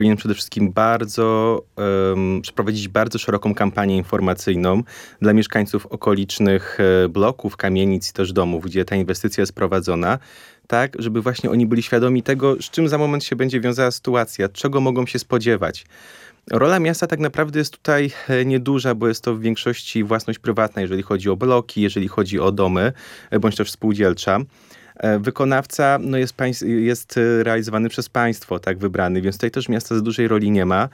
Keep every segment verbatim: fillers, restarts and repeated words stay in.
powinien przede wszystkim bardzo um, przeprowadzić bardzo szeroką kampanię informacyjną dla mieszkańców okolicznych bloków, kamienic i też domów, gdzie ta inwestycja jest prowadzona, tak, żeby właśnie oni byli świadomi tego, z czym za moment się będzie wiązała sytuacja, czego mogą się spodziewać. Rola miasta tak naprawdę jest tutaj nieduża, bo jest to w większości własność prywatna, jeżeli chodzi o bloki, jeżeli chodzi o domy, bądź też spółdzielcza. Wykonawca no jest, państw, jest realizowany przez państwo, tak, wybrany, więc tutaj też miasta za dużej roli nie ma.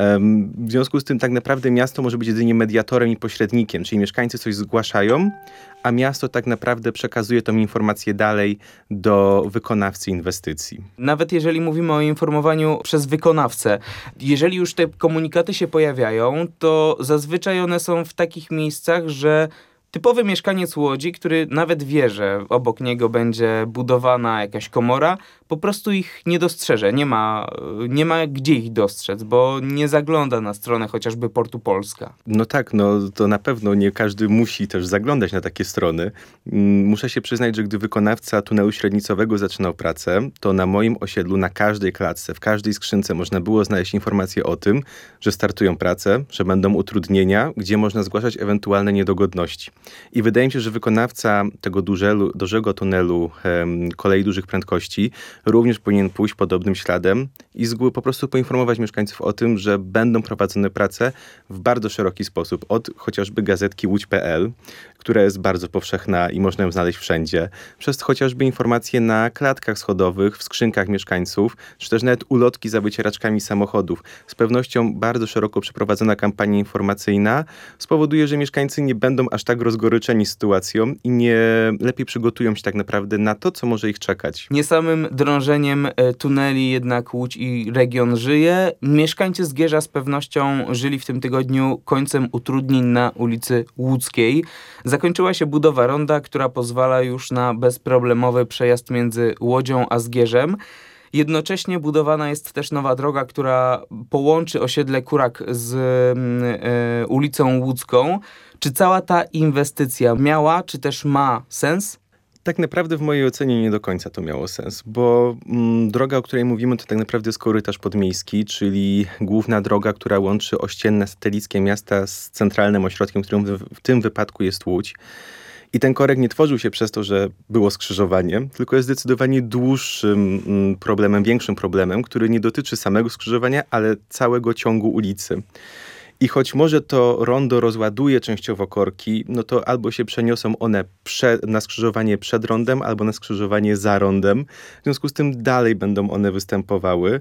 W związku z tym tak naprawdę miasto może być jedynie mediatorem i pośrednikiem, czyli mieszkańcy coś zgłaszają, a miasto tak naprawdę przekazuje tą informację dalej do wykonawcy inwestycji. Nawet jeżeli mówimy o informowaniu przez wykonawcę, jeżeli już te komunikaty się pojawiają, to zazwyczaj one są w takich miejscach, że typowy mieszkaniec Łodzi, który nawet wie, że obok niego będzie budowana jakaś komora, po prostu ich nie dostrzeże. Nie ma, nie ma gdzie ich dostrzec, bo nie zagląda na stronę chociażby Portu Polska. No tak, no to na pewno nie każdy musi też zaglądać na takie strony. Muszę się przyznać, że gdy wykonawca tunelu średnicowego zaczynał pracę, to na moim osiedlu, na każdej klatce, w każdej skrzynce można było znaleźć informacje o tym, że startują prace, że będą utrudnienia, gdzie można zgłaszać ewentualne niedogodności. I wydaje mi się, że wykonawca tego dużego, dużego tunelu um, kolei dużych prędkości również powinien pójść podobnym śladem i zgły, po prostu poinformować mieszkańców o tym, że będą prowadzone prace w bardzo szeroki sposób. Od chociażby gazetki łódź kropka pe el, która jest bardzo powszechna i można ją znaleźć wszędzie, przez chociażby informacje na klatkach schodowych, w skrzynkach mieszkańców, czy też nawet ulotki za wycieraczkami samochodów. Z pewnością bardzo szeroko przeprowadzona kampania informacyjna spowoduje, że mieszkańcy nie będą aż tak rozgoryczeni sytuacją i nie lepiej przygotują się tak naprawdę na to, co może ich czekać. Nie samym drążeniem tuneli jednak Łódź i region żyje. Mieszkańcy Zgierza z pewnością żyli w tym tygodniu końcem utrudnień na ulicy Łódzkiej. Zakończyła się budowa ronda, która pozwala już na bezproblemowy przejazd między Łodzią a Zgierzem. Jednocześnie budowana jest też nowa droga, która połączy osiedle Kurak z y, ulicą Łódzką. Czy cała ta inwestycja miała, czy też ma sens? Tak naprawdę w mojej ocenie nie do końca to miało sens, bo mm, droga, o której mówimy, to tak naprawdę jest korytarz podmiejski, czyli główna droga, która łączy ościenne satelickie miasta z centralnym ośrodkiem, którym w, w tym wypadku jest Łódź. I ten korek nie tworzył się przez to, że było skrzyżowanie, tylko jest zdecydowanie dłuższym mm, problemem, większym problemem, który nie dotyczy samego skrzyżowania, ale całego ciągu ulicy. I choć może to rondo rozładuje częściowo korki, no to albo się przeniosą one prze, na skrzyżowanie przed rondem, albo na skrzyżowanie za rondem. W związku z tym dalej będą one występowały.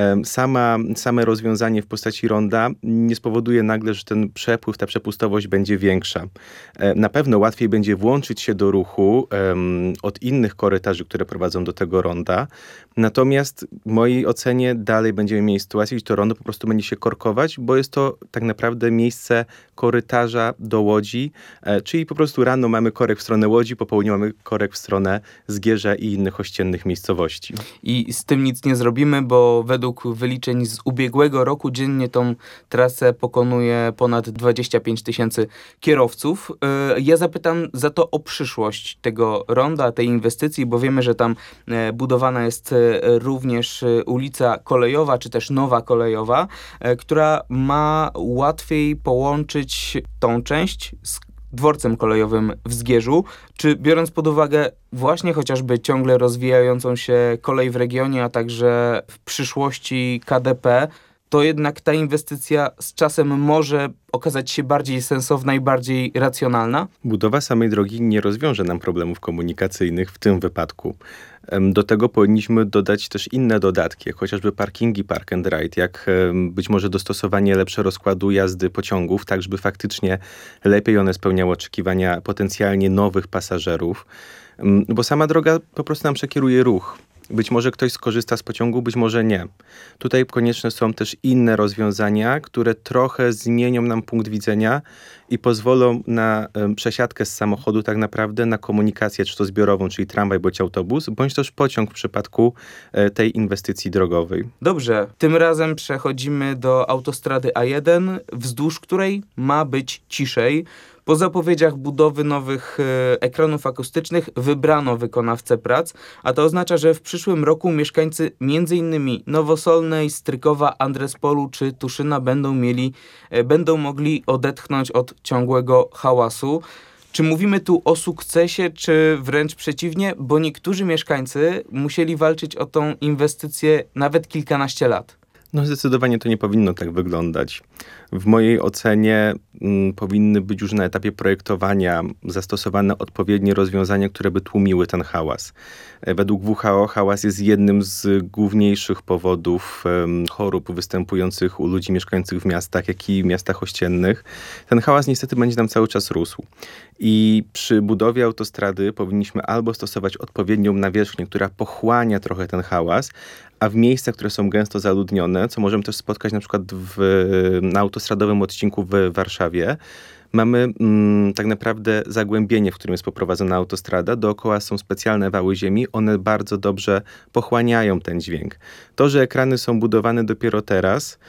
Sama, same rozwiązanie w postaci ronda nie spowoduje nagle, że ten przepływ, ta przepustowość będzie większa. Na pewno łatwiej będzie włączyć się do ruchu um, od innych korytarzy, które prowadzą do tego ronda. Natomiast w mojej ocenie dalej będziemy mieli sytuację, gdzie to rondo po prostu będzie się korkować, bo jest to tak naprawdę miejsce korytarza do Łodzi, e, czyli po prostu rano mamy korek w stronę Łodzi, po południu mamy korek w stronę Zgierza i innych ościennych miejscowości. I z tym nic nie zrobimy, bo według wyliczeń z ubiegłego roku dziennie tą trasę pokonuje ponad dwadzieścia pięć tysięcy kierowców. E, ja zapytam za to o przyszłość tego ronda, tej inwestycji, bo wiemy, że tam e, budowana jest e, również e, ulica kolejowa, czy też nowa kolejowa, e, która ma łatwiej połączyć tą część z dworcem kolejowym w Zgierzu. Czy biorąc pod uwagę właśnie chociażby ciągle rozwijającą się kolej w regionie, a także w przyszłości K D P, to jednak ta inwestycja z czasem może okazać się bardziej sensowna i bardziej racjonalna? Budowa samej drogi nie rozwiąże nam problemów komunikacyjnych w tym wypadku. Do tego powinniśmy dodać też inne dodatki, jak chociażby parkingi park and ride, jak być może dostosowanie lepsze rozkładu jazdy pociągów, tak żeby faktycznie lepiej one spełniały oczekiwania potencjalnie nowych pasażerów, bo sama droga po prostu nam przekieruje ruch. Być może ktoś skorzysta z pociągu, być może nie. Tutaj konieczne są też inne rozwiązania, które trochę zmienią nam punkt widzenia i pozwolą na um, przesiadkę z samochodu tak naprawdę na komunikację, czy to zbiorową, czyli tramwaj bądź autobus, bądź też pociąg w przypadku e, tej inwestycji drogowej. Dobrze, tym razem przechodzimy do autostrady A jeden, wzdłuż której ma być ciszej. Po zapowiedziach budowy nowych e, ekranów akustycznych wybrano wykonawcę prac, a to oznacza, że w przyszłym roku mieszkańcy między innymi Nowosolnej, Strykowa, Andrespolu czy Tuszyna będą mieli, e, będą mogli odetchnąć od ciągłego hałasu. Czy mówimy tu o sukcesie, czy wręcz przeciwnie? Bo niektórzy mieszkańcy musieli walczyć o tą inwestycję nawet kilkanaście lat. No zdecydowanie to nie powinno tak wyglądać. W mojej ocenie m, powinny być już na etapie projektowania zastosowane odpowiednie rozwiązania, które by tłumiły ten hałas. E, Według W H O hałas jest jednym z główniejszych powodów em, chorób występujących u ludzi mieszkających w miastach, jak i miastach ościennych. Ten hałas niestety będzie nam cały czas rósł. I przy budowie autostrady powinniśmy albo stosować odpowiednią nawierzchnię, która pochłania trochę ten hałas, a w miejscach, które są gęsto zaludnione, co możemy też spotkać na przykład w, na autostradowym odcinku w Warszawie, mamy mm, tak naprawdę zagłębienie, w którym jest poprowadzona autostrada. Dookoła są specjalne wały ziemi. One bardzo dobrze pochłaniają ten dźwięk. To, że ekrany są budowane dopiero teraz,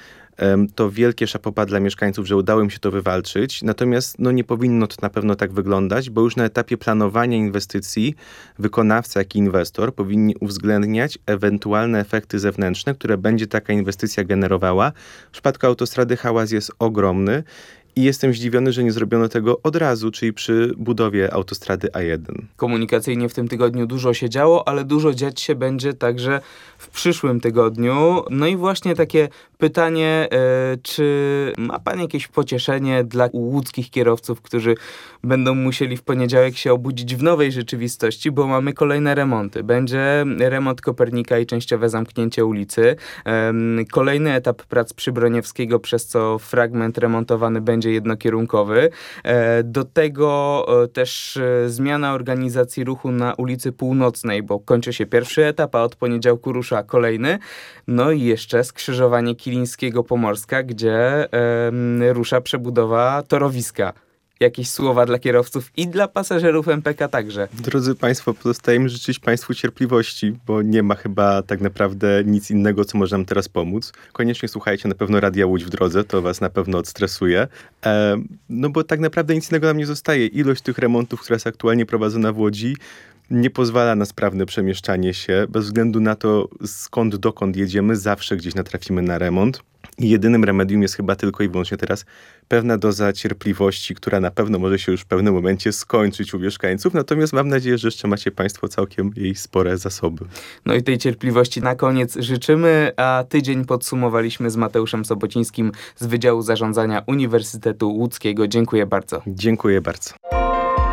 to wielkie szapoba dla mieszkańców, że udało im się to wywalczyć. Natomiast no, nie powinno to na pewno tak wyglądać, bo już na etapie planowania inwestycji wykonawca, jak i inwestor powinni uwzględniać ewentualne efekty zewnętrzne, które będzie taka inwestycja generowała. W przypadku autostrady hałas jest ogromny i jestem zdziwiony, że nie zrobiono tego od razu, czyli przy budowie autostrady A jeden. Komunikacyjnie w tym tygodniu dużo się działo, ale dużo dziać się będzie także w przyszłym tygodniu. No i właśnie takie pytanie, e, czy ma pan jakieś pocieszenie dla łódzkich kierowców, którzy będą musieli w poniedziałek się obudzić w nowej rzeczywistości, bo mamy kolejne remonty. Będzie remont Kopernika i częściowe zamknięcie ulicy. E, kolejny etap prac przy Broniewskiego, przez co fragment remontowany będzie jednokierunkowy. E, do tego e, też e, zmiana organizacji ruchu na ulicy Północnej, bo kończy się pierwszy etap, a od poniedziałku rusza kolejny. No i jeszcze skrzyżowanie Kilińskiego-Pomorska, gdzie e, rusza przebudowa torowiska. Jakieś słowa dla kierowców i dla pasażerów M P K także. Drodzy Państwo, pozostaje mi życzyć Państwu cierpliwości, bo nie ma chyba tak naprawdę nic innego, co może nam teraz pomóc. Koniecznie słuchajcie na pewno Radia Łódź w drodze, to Was na pewno odstresuje. E, no bo tak naprawdę nic innego nam nie zostaje. Ilość tych remontów, która jest aktualnie prowadzona w Łodzi, nie pozwala na sprawne przemieszczanie się. Bez względu na to, skąd, dokąd jedziemy, zawsze gdzieś natrafimy na remont. I jedynym remedium jest chyba tylko i wyłącznie teraz pewna doza cierpliwości, która na pewno może się już w pewnym momencie skończyć u mieszkańców. Natomiast mam nadzieję, że jeszcze macie Państwo całkiem jej spore zasoby. No i tej cierpliwości na koniec życzymy, a tydzień podsumowaliśmy z Mateuszem Sobocińskim z Wydziału Zarządzania Uniwersytetu Łódzkiego. Dziękuję bardzo. Dziękuję bardzo.